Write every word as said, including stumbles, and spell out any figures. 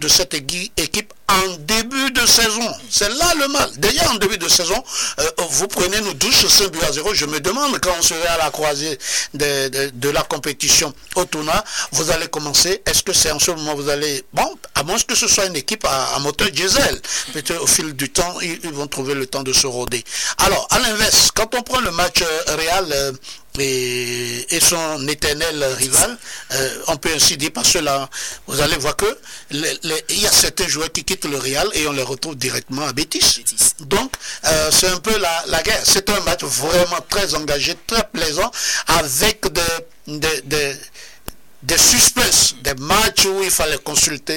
de cette équipe en début de saison. C'est là le mal. Déjà en début de saison, euh, vous prenez nous douze cinq buts à zéro. Je me demande quand on serait à la croisée de, de, de la compétition au tournoi, vous allez commencer. Est-ce que c'est en ce moment vous allez... Bon, à moins que ce soit une équipe à, à moteur diesel. Peut-être au fil du temps, ils, ils vont trouver le temps de se rôder. Alors, à l'inverse, quand on prend le match euh, Real... Euh, Et, et son éternel rival, euh, on peut ainsi dire, parce que là, vous allez voir que les, les, il y a certains joueurs qui quittent le Real et on les retrouve directement à Betis. Betis. Donc, euh, c'est un peu la, la guerre. C'est un match vraiment très engagé, très plaisant, avec des, des, des, des suspens, des matchs où il fallait consulter